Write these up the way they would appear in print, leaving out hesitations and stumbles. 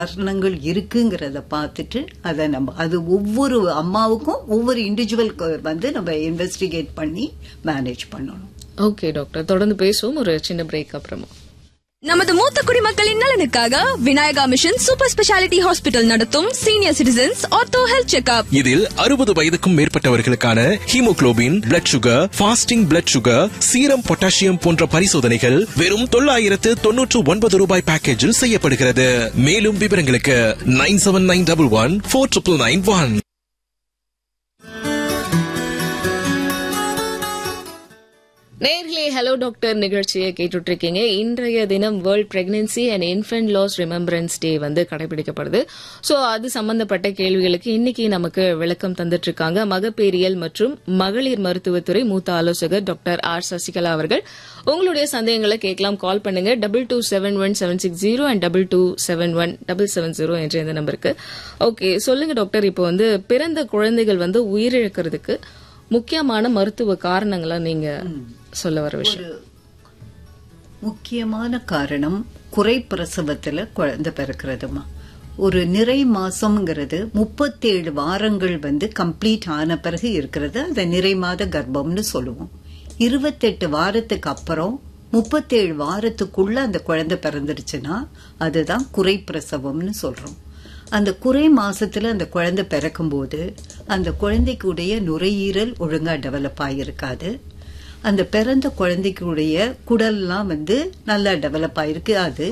காரணங்கள் இருக்குங்கிறத பார்த்துட்டு அதை நம்ம அது ஒவ்வொரு அம்மாவுக்கும் ஒவ்வொரு இண்டிவிஜுவல் நம்ம இன்வெஸ்டிகேட் பண்ணி மேனேஜ் பண்ணணும். ஓகே டாக்டர், தொடர்ந்து பேசுவோம் ஒரு சின்ன பிரேக் அப்புறமா. நமது மூத்த குடிமக்களின் நலனுக்காக Vinayaka mission super speciality hospital நடத்தும் senior citizens ortho health checkup. இதில் 60 வயதுக்கும் மேற்பட்டவர்களுக்கான haemoglobin, blood sugar, fasting blood sugar, serum potassium போன்ற பரிசோதனைகள் வெறும் 999 ரூபாய் பேக்கேஜில் செய்யப்படுகிறது. மேலும் விவரங்களுக்கு 9791149991. நேர்களே, ஹலோ டாக்டர் நிகழ்ச்சியை கேட்டுட்டு இருக்கீங்க. இன்றைய தினம் world pregnancy and infant loss remembrance day கடைபிடிக்கப்படுது. So அது சம்பந்தப்பட்ட கேள்விகளுக்கு இன்னைக்கு நமக்கு விளக்கம் தந்துட்டு இருக்காங்க மகப்பேறியல் மற்றும் மகளிர் மருத்துவத்துறை மூத்த ஆலோசகர் டாக்டர் ஆர் சசிகலா அவர்கள். உங்களுடைய சந்தேகங்களை கேட்கலாம். கால் பண்ணுங்க 2271-760 and 2271-770 என்ற இந்த நம்பருக்கு. ஓகே, சொல்லுங்க டாக்டர், இப்போ பிறந்த குழந்தைகள் உயிரிழக்கிறதுக்கு முக்கியமான மருத்துவ காரணங்களா நீங்க சொல்ல வர விஷயம்? முக்கியமான காரணம் குறை பிரசவத்துல குழந்தை பிறக்கிறதுமா. ஒரு நிறை மாசம்ங்கிறது 37 வாரங்கள் கம்ப்ளீட் ஆன பிறகு இருக்கிறது. அதை நிறை மாத கர்ப்பம்னு சொல்லுவோம். 28 வாரத்துக்கு அப்புறம் 37 வாரத்துக்குள்ள அந்த குழந்தை பிறந்துருச்சுன்னா அதுதான் குறை பிரசவம்னு சொல்றோம். அந்த குறை மாசத்துல அந்த குழந்தை பிறக்கும் போது அந்த குழந்தைக்குடைய நுரையீரல் ஒழுங்கா டெவலப் ஆகியிருக்காது. அந்த பிறந்த குழந்தைக்குடைய குடல்லாம் நல்லா டெவலப் ஆயிருக்கு. அது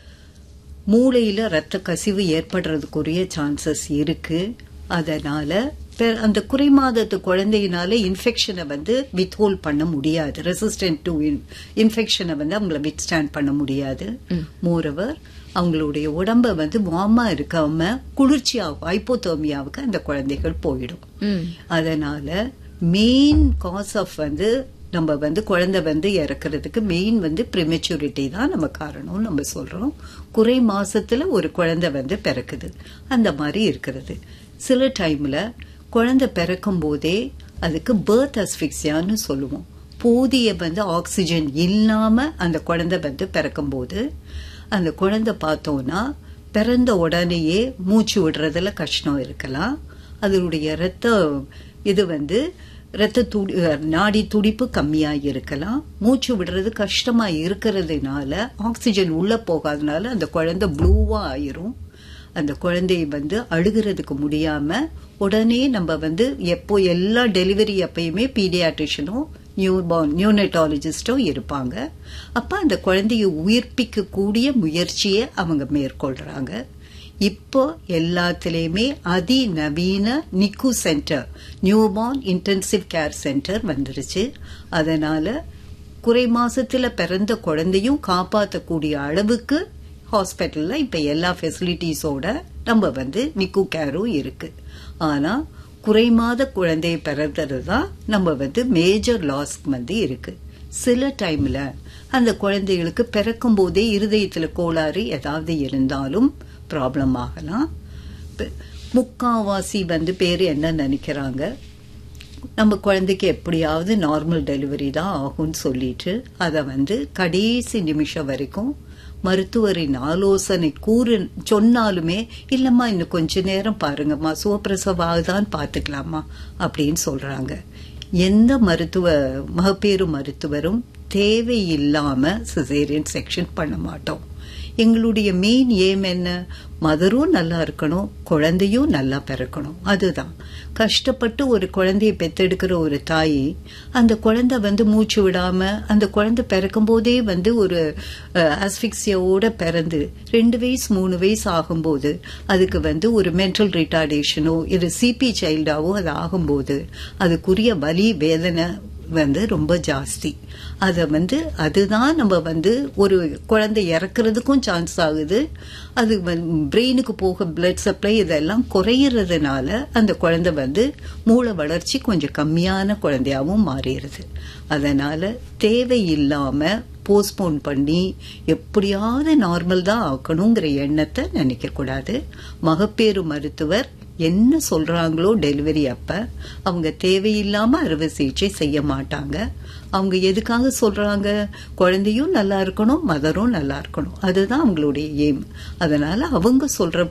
மூளையில ரத்த கசிவு ஏற்படுறதுக்குரிய சான்சஸ் இருக்கு. அதனால அந்த குறை மாதத்து குழந்தையினால இன்ஃபெக்ஷனை வித்ஹோல்ட் பண்ண முடியாது. ரெசிஸ்டன்ட் டு இன்ஃபெக்ஷனை அவங்கள வித்ஸ்டாண்ட் பண்ண முடியாது. மோரோவர் அவங்களுடைய உடம்ப வார்மா இருக்காம குளிர்ச்சியாகும், ஹைப்போதெர்மியாவுக்கு அந்த குழந்தைகள் போயிடும். அதனால மெயின் காஸ் ஆஃப் நம்ம குழந்தை இறக்குறதுக்கு மெயின் ப்ரிமெச்சூரிட்டி தான் நம்ம காரணம் நம்ம சொல்றோம். குறை மாசத்துல ஒரு குழந்தை பிறக்குது, அந்த மாதிரி இருக்கிறது. சில டைம்ல குழந்தை பிறக்கும் போதே அதுக்கு பர்த் அஸ்பிக்சியான்னு சொல்லுவோம். போதிய ஆக்சிஜன் இல்லாம அந்த குழந்தை பிறக்கும் போது அந்த குழந்தை பார்த்தோம்னா பிறந்த உடனேயே மூச்சு விடுறதுல கஷ்டம் இருக்கலாம். அதனுடைய நாடி துடிப்பு கம்மியா இருக்கலாம். மூச்சு விடுறது கஷ்டமா இருக்கிறதுனால ஆக்சிஜன் உள்ள போகாதனால அந்த குழந்தை ப்ளூவா ஆயிரும். அந்த குழந்தைய அழுகிறதுக்கு முடியாம உடனே நம்ம எப்போ எல்லா டெலிவரி அப்பயுமே பீடியாட்ரிஷனும் நியூனட்டாலஜிஸ்டும் இருப்பாங்க. அப்ப அந்த குழந்தைய உயிர்ப்பிக்க கூடிய முயற்சியை அவங்க மேற்கொள்றாங்க. இப்போ எல்லாத்திலயுமே அதிநவீன நிக்கு centre, newborn intensive care centre வந்துருச்சு. அதனால குறை மாசத்துல பிறந்த குழந்தையும் காப்பாற்றக்கூடிய அளவுக்கு ஹாஸ்பிட்டல்ல இப்ப எல்லா ஃபெசிலிட்டிஸோட நம்ம நிக்கு கேரும் இருக்கு. ஆனா குறை மாத குழந்தையை பிறந்ததுதான் நம்ம மேஜர் லாஸ் இருக்கு. சில டைம்ல அந்த குழந்தைகளுக்கு பிறக்கும் போதே இருதயத்துல கோளாறு ஏதாவது இருந்தாலும் ப்ராப்ளம் ஆகலாம். முக்காவாசி பேரு என்ன நினைக்கிறாங்க, நம்ம குழந்தைக்கு எப்படியாவது நார்மல் டெலிவரி தான் ஆகும்னு சொல்லிட்டு அதை கடைசி நிமிஷம் வரைக்கும் மருத்துவரின் ஆலோசனை சொன்னாலுமே இல்லம்மா இன்னும் கொஞ்ச நேரம் பாருங்கம்மா, சுவப்பிரசவாதான் பாத்துக்கலாமா அப்படின்னு சொல்றாங்க. எந்த மகப்பேறு மருத்துவரும் தேவையில்லாம சிசேரியன் செக்ஷன் பண்ண மாட்டோம். எங்களுடைய மெயின் ஏம் என்ன, மதரும் நல்லா இருக்கணும், குழந்தையும் நல்லா பிறக்கணும். அதுதான். கஷ்டப்பட்டு ஒரு குழந்தைய பெத்தெடுக்கிற ஒரு தாய் அந்த குழந்தை மூச்சு விடாம அந்த குழந்தை பிறக்கும் போதே ஒரு அஸ்பிக்சியோட பிறந்து 2 வயசு 3 வயசு ஆகும்போது அதுக்கு ஒரு மென்டல் ரிட்டார்டேஷனோ இது சிபி சைல்டாவோ அது ஆகும்போது அதுக்குரிய வலி வேதனை ரொம்ப ஜாஸ்தி. அதுதான் நம்ம ஒரு குழந்தை இறக்குறதுக்கும் சான்ஸ் ஆகுது. அது பிரெயினுக்கு போக பிளட் சப்ளை இதெல்லாம் குறையறதுனால அந்த குழந்தை மூளை வளர்ச்சி கொஞ்சம் கம்மியான குழந்தையாவும் மாறிடுது. அதனால தேவையில்லாம போஸ்ட்போன் பண்ணி எப்படியாவது நார்மல் தான் ஆக்கணுங்கிற எண்ணத்தை நினைக்க கூடாது. மகப்பேறு மருத்துவர் என்ன சொல்றாங்களோ டெலிவரி அப்ப அவங்க தேவையில்லாம அறுவை சிகிச்சை செய்ய மாட்டாங்க. அவங்க எதுக்காக சொல்றாங்க? குழந்தையும் நல்லா இருக்கணும், மதரும் நல்லா இருக்கணும். அதுதான் அவங்களுடைய எய்ம். அதனால அவங்க சொல்ற